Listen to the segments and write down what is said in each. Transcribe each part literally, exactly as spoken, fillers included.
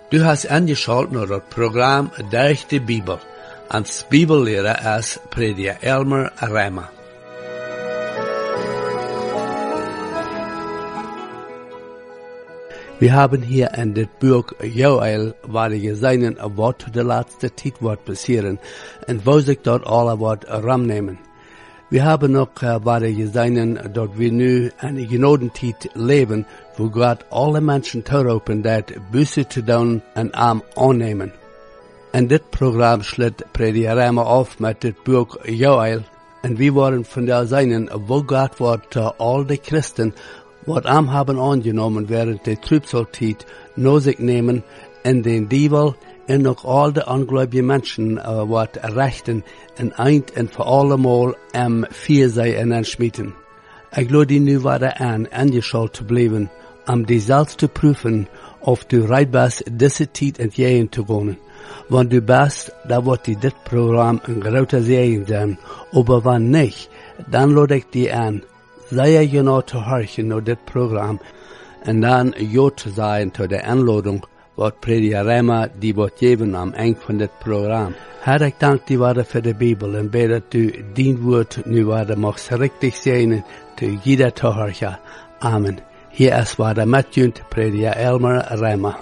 Du hast angeschaut naar het programma Durch de Bibel. Als Bibellehrer ist Prediger Elmer Rema. Wir haben hier in das Buch Joel, waar de gezeinen wat de laatste tijd wordt passieren, en wo sich dort alle wat ramnemen. Wir haben auch, uh, waar de gezeinen, dort wir nu eine Genodentijd leben, wo Gott alle Menschen toeroepen dat Buße te doen en arm aannemen. En dit programma sluit Prediger Rema af met het Buch Joel, en wir waren von der Seinen, wo Gott wordt uh, all de Christen, wat am haben angenomen während der Trübsalzeit no sich nehmen en den Dievel en noch all de ungläubige Menschen uh, wat rechten en eind en voor allemal am vier sei en anschmieten. Ich glaube, die nu waren an, angeschaut zu bleiben, am die selbst zu prüfen, of du reit bist, diese Zeit entgegen zu gehen. Wenn du bist, da wird die dit Programm ein großer Segen sein, aber wenn nicht, dann lade ich die an, sei genau zu horchen nach dit Programm, und dann ja zu sein zu der Anladung, wat Prediger Rema die wird geben am Ende von dit Programm. Herr, ich danke dir weiter für die Bibel und bete, dass du dein Wort nu weiter machst richtig sehen, zu jeder zu horchen. Amen. Hier ist weiter Matthew, Prediger Elmer Rema.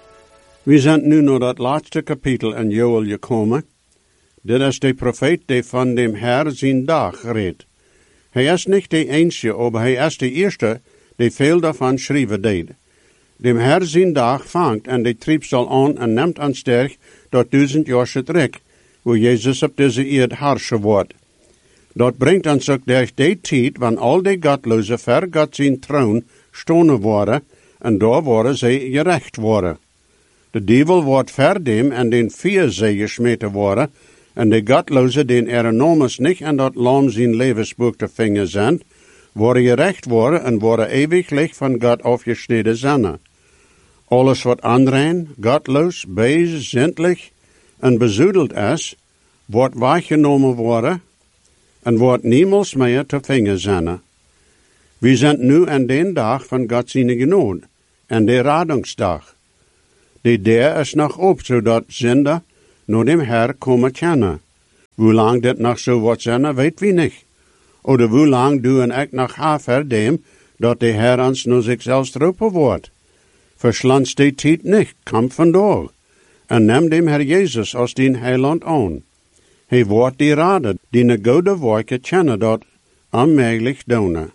We zijn nu naar dat laatste kapitel in Joel gekomen. Dit is de profeet die van dem Herr zijn dag redt. Hij is niet de enige, aber hij is de eerste die veel daarvan schrijven deed. Dem Herr zijn dag vangt en de triebsal aan en neemt aan sterk dat duizend jaar terug, wo Jezus op deze eerd harsche wordt. Dat brengt ons ook durch die tijd, wanneer al die godlozen ver God zijn troon stonen worden, en daar worden zij gerecht worden. De duivel wordt ver dem en den vier zij gesmeten worden, en de godlozen, den er namens niet en dat lam zijn levensboek te vinden zijn, worden gerecht worden en worden eeuwiglijk van God afgesneden zijn. Alles wat onrein, godloos, bees, zindelijk en bezoedeld is, wordt weggenomen worden en wordt niemals meer te vinden zijn. We zijn nu aan den dag van God zijn genade, en de radingsdag. Die der is nog op, zodat zinder naar dem Herr komen kennen. Hoe lang dit nog zo wordt zijn, weet we niet. Oder hoe lang du en ik nog haver dem, dat de Herr ons naar zichzelf roepen wordt. Verschlanst die tijd niet, kom vandaag. En neem dem Herr Jezus als dien heiland aan. Hij wordt die raden, die ne goede werken kennen dat onmogelijk doen.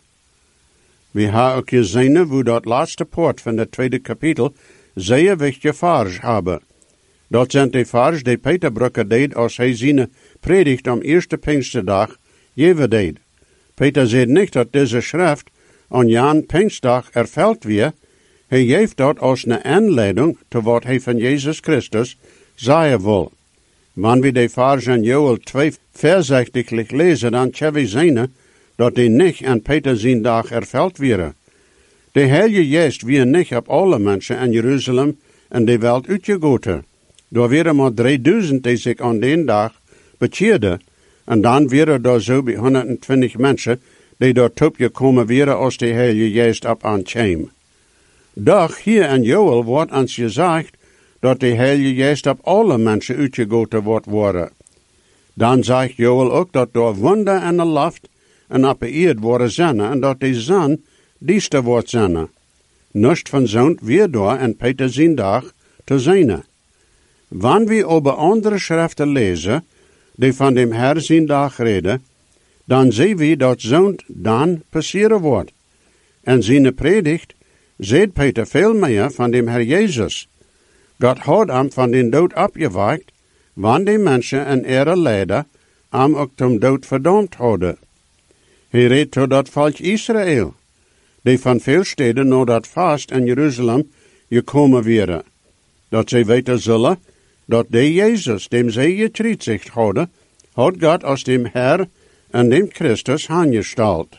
We hebben ook gezien hoe dat laatste poort van het tweede kapitel zeer wichtige vers hebben. Dat zijn de vers die Peter Brucker deed als hij zijn predigt am eerste Pinksterdag geven deed. Peter zei niet dat deze schrift aan Jan Pinkstdag erveld weer. Hij geeft dat als een aanleiding tot wat hij van Jezus Christus zeggen wil. Wanneer we de vers in Joel twee voorzichtiglijk lezen, dan kunnen we zien dat die niet aan Peter zijn dag erveld werden. De Heilige Geest weer niet op alle mensen in Jeruzalem en de wereld uitgegoten. Daar waren maar drieduizend die zich aan den dag bekeerden. En dan waren er zo bij honderdtwintig mensen die daar top gekomen waren als de Heilige Geest op aankwam. Doch hier in Joel wordt ons gezegd dat de Heilige Geest op alle mensen uitgegoten wordt worden. Dan zegt Joel ook dat door wonder en de lucht en op de eerd worden zinnen en dat de zon diester wordt zinnen. Nust van zo'n weer door en Peter zijn dag te zijn. Wanneer we over andere schriften lezen, die van dem Herr zijn dag reden, dan zien we dat zo'n dan passeren wordt. En zijn predigt zegt Peter veel meer van dem Herr Jezus. God had hem van den dood opgewekt, wanneer de mensen en ihre leider hem ook zum dood verdampt hadden. Hij reed tot dat volk Israël, die van veel steden naar dat vast in Jeruzalem gekomen waren, dat zij weten zullen, dat de Jezus, dem zij gekruisigd hadden, had God als dem Herr en dem Christus aangesteld.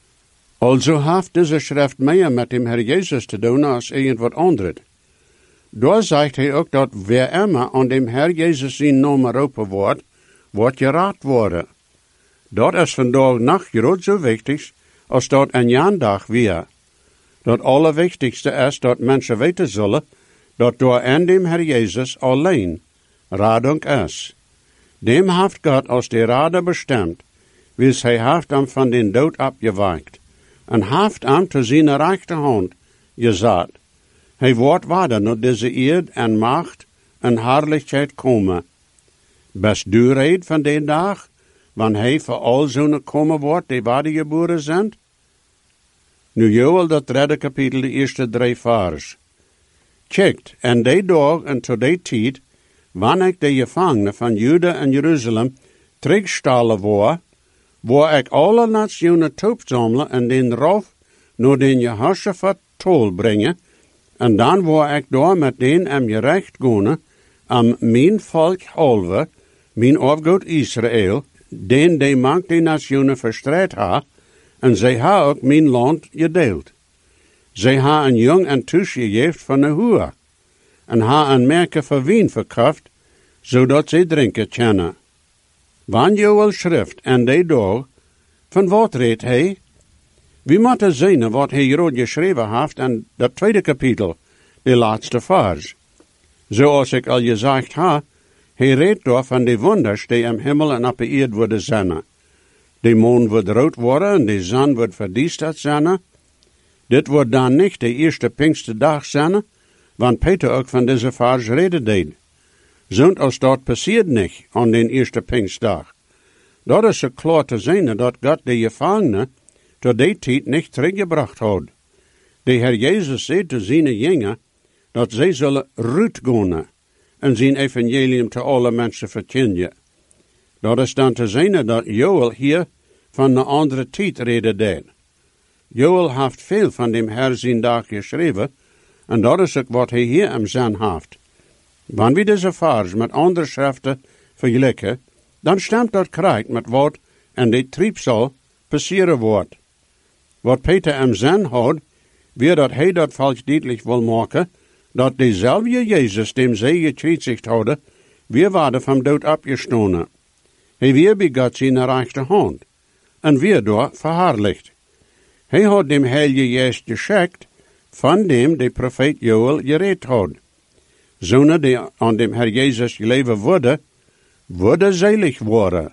Also heeft deze schrift meer met dem Herr Jezus te doen als irgendwat anders. Daar zegt hij ook dat wer immer aan dem Herr Jezus zijn naam roepen wordt, wordt geraad worden. Dat is vandaag nog groot zo wichtig als dat een jaardag weer. Dat allerwichtigste is dat mensen weten zullen dat door en dem Herr Jesus alleen Radung is. Dem heeft God als de Rade bestemd, wils hij heeft hem van den dood abgeweikt, en heeft hem te zijn rechterhand gezet. Hij wordt waarder naar deze eerd en macht en herrlichheid komen. Best du reed van den dag, wanneer hij voor al zo'n komen wordt die wedergeboren zijn? Nu Joel dat derde kapitel, de eerste drie vers. Kijkt, en die dag en tot die tijd, wanneer ik de gevangenen van Juda en Jeruzalem terugstallen word, waar ik alle nationen toepzamelen en den rof naar den Jehoshaphat tol brengen, en dan word ik door met den am gerecht gaan, am mijn volk halve, mijn afgod Israël, den die mank de nationen verstrijd ha, en zij ha ook mijn land gedeeld. Zij ha een jong en tusch gegeven van de hoer, en ha een merke van wien verkocht, zodat zij drinken kennen. Wanneer Joel schrift en die dag, van wat redt hij? We moeten zien wat hij hier geschreven heeft in dat tweede kapitel, de laatste vers. Zoals ik al gezegd ha, hij redt door van de wonders die im hemel en op de eerd worden zijn. De maan wordt rood worden en de zon wordt verdiesterd zijn. Dit wordt dan niet de eerste Pinksterdag zijn, want Peter ook van deze vers reden deed. Zond als dat passiert niet aan den eerste Pinkstdag. Dat is zo klaar te zien dat God de gevangenen tot die tijd niet teruggebracht had. De Heer Jezus zei te zijn jongen dat zij zullen uitgaan en zijn evangelium te alle mensen verkondigen. Dat is dan te zien dat Joel hier van een andere tijd reden deed. Joel heeft veel van dem Herr zijn dag geschreven en dat is ook wat hij hier am zin heeft. Wanneer we deze vers met andere schriften vergelijken, dan stemt dat krijgt met wat en dit triebsel passeren wordt. Wat Peter am zin had, weer dat hij dat falsch duidelijk wil maken, dat dezelfde Jezus, dem zij gekreuzigd hadden, weer waren van dood opgestonen. Hij weer bij God zijn rechterhand, en weer door verherrlicht. Hij had dem Heilige Geest geschickt, van dem de profeet Joel gereed had. Zonen die aan dem Herr Jezus geleven worden, worden selig worden.